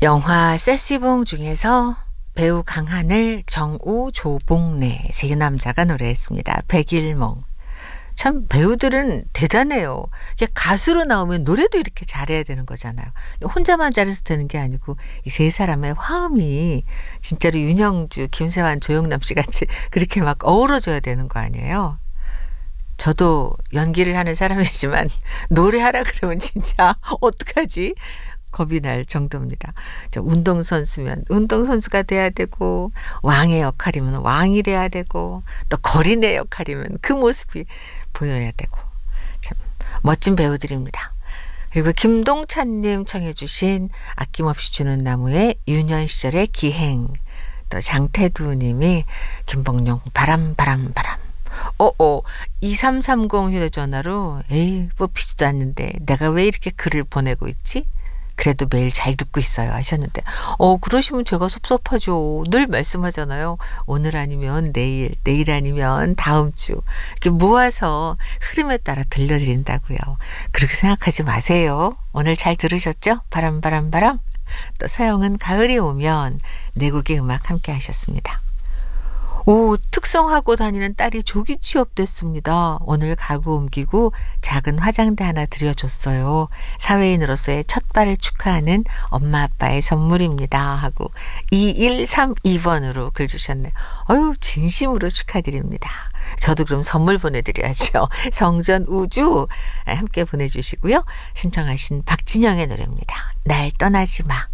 영화 세시봉 중에서 배우 강하늘, 정우, 조봉래 세 남자가 노래했습니다. 백일몽. 참 배우들은 대단해요. 이게 가수로 나오면 노래도 이렇게 잘해야 되는 거잖아요. 혼자만 잘해서 되는 게 아니고 이 세 사람의 화음이 진짜로 윤영주, 김세환, 조영남 씨 같이 그렇게 막 어우러져야 되는 거 아니에요. 저도 연기를 하는 사람이지만 노래하라 그러면 진짜 어떡하지? 겁이 날 정도입니다. 운동선수면 운동선수가 돼야 되고 왕의 역할이면 왕이 돼야 되고 또 거린의 역할이면 그 모습이 보여야 되고 참 멋진 배우들입니다. 그리고 김동찬님 청해 주신 아낌없이 주는 나무의 유년 시절의 기행, 또 장태두 님이 김복룡 바람 2330 휴대전화로 에이 뽑히지도 않는데 내가 왜 이렇게 글을 보내고 있지? 그래도 매일 잘 듣고 있어요 하셨는데 그러시면 제가 섭섭하죠. 늘 말씀하잖아요. 오늘 아니면 내일, 내일 아니면 다음 주 이렇게 모아서 흐름에 따라 들려드린다고요. 그렇게 생각하지 마세요. 오늘 잘 들으셨죠? 바람 또 서영은 가을이 오면 네 곡의 음악 함께 하셨습니다. 특성하고 다니는 딸이 조기 취업됐습니다. 오늘 가구 옮기고 작은 화장대 하나 드려줬어요. 사회인으로서의 첫 발을 축하하는 엄마 아빠의 선물입니다. 하고 2132번으로 글 주셨네요. 진심으로 축하드립니다. 저도 그럼 선물 보내드려야죠. 성전 우주 함께 보내주시고요. 신청하신 박진영의 노래입니다. 날 떠나지 마.